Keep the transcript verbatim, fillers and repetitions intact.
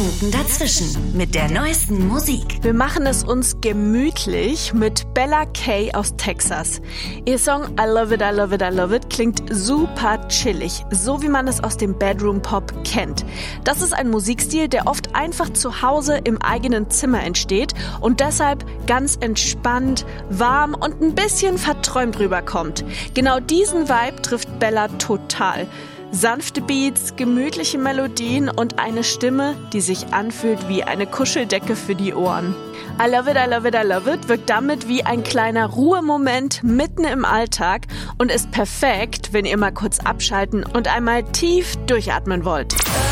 Funken dazwischen mit der neuesten Musik. Wir machen es uns gemütlich mit Bella K aus Texas. Ihr Song I Love It, I Love It, I Love It klingt super chillig, so wie man es aus dem Bedroom Pop kennt. Das ist ein Musikstil, der oft einfach zu Hause im eigenen Zimmer entsteht und deshalb ganz entspannt, warm und ein bisschen verträumt rüberkommt. Genau diesen Vibe trifft Bella total. Sanfte Beats, gemütliche Melodien und eine Stimme, die sich anfühlt wie eine Kuscheldecke für die Ohren. I Love It, I Love It, I Love It wirkt damit wie ein kleiner Ruhemoment mitten im Alltag und ist perfekt, wenn ihr mal kurz abschalten und einmal tief durchatmen wollt.